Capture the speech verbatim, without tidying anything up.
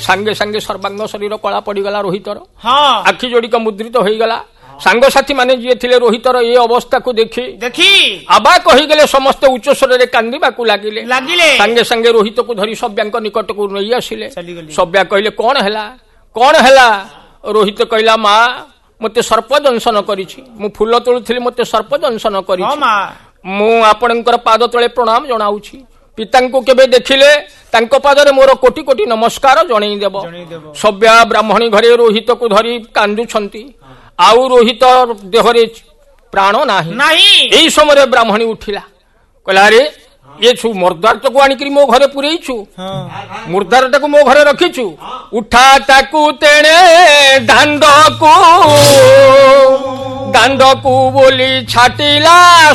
ସାଙ୍ଗେ ସାଙ୍ଗେ ସର୍ବାଙ୍ଗ ଶରୀର କଳା ପଡିଗଲା ରୋହିତର। ହଁ ଆଖି ଯୋଡିକ ମୁଦ୍ରିତ ହୋଇଗଲା। ସାଙ୍ଗସାଥୀ ମାନେ ଯିଏ ଥିଲେ ରୋହିତର ଏ ଅବସ୍ଥାକୁ ଦେଖି ଦେଖି ଅବାକ ହୋଇଗଲେ। ସମସ୍ତେ ଉଚ୍ଚ ସ୍ୱରରେ କାନ୍ଦିବାକୁ ଲାଗିଲେ ଲାଗିଲେ ସାଙ୍ଗେ ସାଙ୍ଗେ ରୋହିତକୁ ଧରି ସବ୍ୟାଙ୍କ ନିକଟକୁ ନେଇ ଆସିଲେ। ଚାଲିଗଲେ। ସବ୍ୟା କହିଲେ କଣ ହେଲା କଣ ହେଲା? ରୋହିତ କହିଲା ମା ମୋତେ ସର୍ପ ଦଂଶନ କରିଛି। ମୁଁ ଫୁଲ ତୋଳୁଥିଲି ମୋତେ ସର୍ପ ଦଂଶନ ହଁ କରିଛି। ମା ମୁଁ ଆପଣଙ୍କର ପାଦ ତଳେ ପ୍ରଣାମ ଜଣାଉଛି। ପିତାଙ୍କୁ କେବେ ଦେଖିଲେ ତାଙ୍କ ପାଦରେ ମୋର କୋଟି କୋଟି ନମସ୍କାର ଜଣେଇଦେବ। ଜଣେଇଦେବ। ସବ୍ୟା ବ୍ରାହ୍ମଣୀ ଘରେ ରୋହିତକୁ ଧରି କାନ୍ଦୁଛନ୍ତି। ଆଉ ରୋହିତ ଦେହରେ ପ୍ରାଣ ନାହିଁ ନାହିଁ। ଏହି ସମୟରେ ବ୍ରାହ୍ମଣୀ ଉଠିଲା କହିଲା ଆରେ ଇଏ ଛୁ ମର୍ଦ୍ଦାରଟାକୁ ଆଣିକିରି ମୋ ଘରେ ପୁରେଇଛୁ। ମୁର୍ଦ୍ଦାରଟାକୁ ମୋ ଘରେ ରଖିଛୁ। ଉଠା ତାକୁ ତେଣେ ଦାଣ୍ଡକୁ ଦାଣ୍ଡକୁ ବୋଲି ଛାଟିଲା